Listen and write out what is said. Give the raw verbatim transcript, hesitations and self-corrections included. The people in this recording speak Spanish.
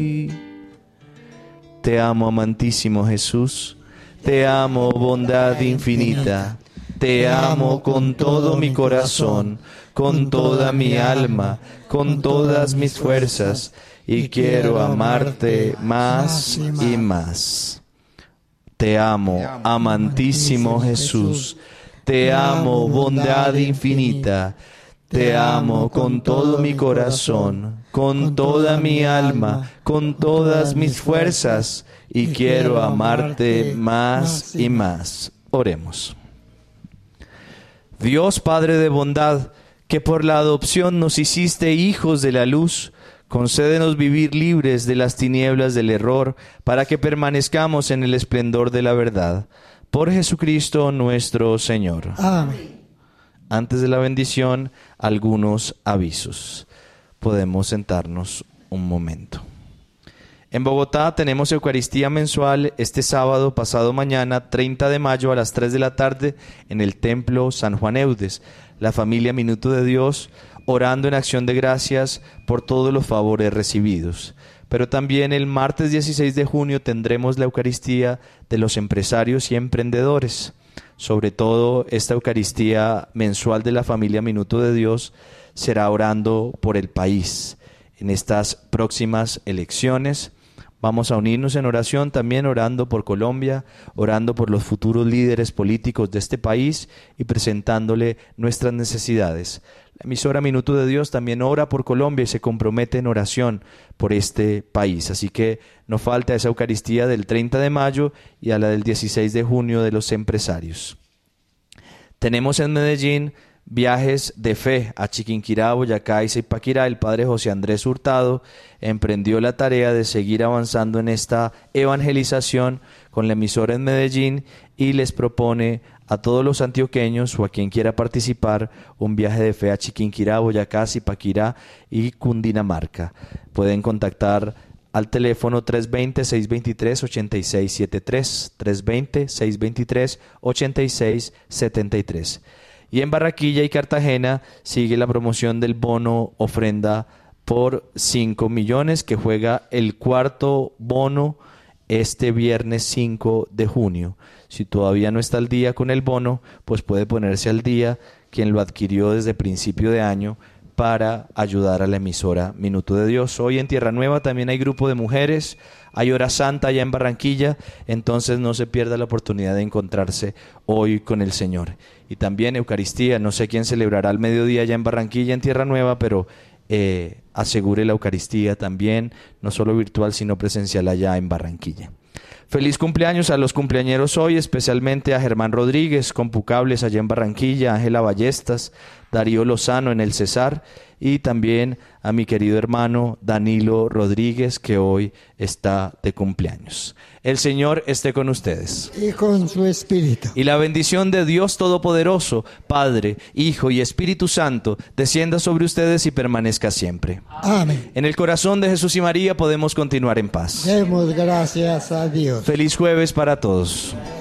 Te amo, amantísimo Jesús. Te amo, bondad infinita. Te amo con todo mi corazón, con toda mi alma, con todas mis fuerzas, y quiero amarte más y más. Te amo, amantísimo Jesús. Te amo, bondad infinita. Te amo con todo mi corazón, con toda mi alma, con todas mis fuerzas, y quiero amarte más y más. Oremos. Dios Padre de bondad, que por la adopción nos hiciste hijos de la luz, concédenos vivir libres de las tinieblas del error, para que permanezcamos en el esplendor de la verdad. Por Jesucristo nuestro Señor. Amén. Antes de la bendición, algunos avisos. Podemos sentarnos un momento. En Bogotá tenemos Eucaristía mensual este sábado pasado mañana, treinta de mayo a las tres de la tarde en el Templo San Juan Eudes. La familia Minuto de Dios orando en acción de gracias por todos los favores recibidos. Pero también el martes dieciséis de junio tendremos la Eucaristía de los empresarios y emprendedores. Sobre todo esta Eucaristía mensual de la familia Minuto de Dios será orando por el país. En estas próximas elecciones vamos a unirnos en oración, también orando por Colombia, orando por los futuros líderes políticos de este país y presentándole nuestras necesidades. La emisora Minuto de Dios también ora por Colombia y se compromete en oración por este país. Así que no falta esa Eucaristía del treinta de mayo y a la del dieciséis de junio de los empresarios. Tenemos en Medellín viajes de fe a Chiquinquirá, Boyacá y Zipaquirá. El padre José Andrés Hurtado emprendió la tarea de seguir avanzando en esta evangelización con la emisora en Medellín y les propone a todos los antioqueños o a quien quiera participar un viaje de fe a Chiquinquirá, Boyacá, Zipaquirá y Cundinamarca. Pueden contactar al teléfono tres dos cero, seis dos tres, ocho seis siete tres, tres dos cero, seis dos tres, ocho seis siete tres. Y en Barranquilla y Cartagena sigue la promoción del bono ofrenda por cinco millones que juega el cuarto bono este viernes cinco de junio. Si todavía no está al día con el bono, pues puede ponerse al día quien lo adquirió desde principio de año para ayudar a la emisora Minuto de Dios. Hoy en Tierra Nueva también hay grupo de mujeres, hay hora santa allá en Barranquilla, entonces no se pierda la oportunidad de encontrarse hoy con el Señor. Y también Eucaristía, no sé quién celebrará al mediodía allá en Barranquilla, en Tierra Nueva, pero eh, asegure la Eucaristía también, no solo virtual, sino presencial allá en Barranquilla. Feliz cumpleaños a los cumpleañeros hoy, especialmente a Germán Rodríguez, Compucables allá en Barranquilla, Ángela Ballestas, Darío Lozano en el Cesar y también a mi querido hermano Danilo Rodríguez, que hoy está de cumpleaños. El Señor esté con ustedes. Y con su espíritu. Y la bendición de Dios Todopoderoso, Padre, Hijo y Espíritu Santo, descienda sobre ustedes y permanezca siempre. Amén. En el corazón de Jesús y María podemos continuar en paz. Demos gracias a Dios. Feliz jueves para todos.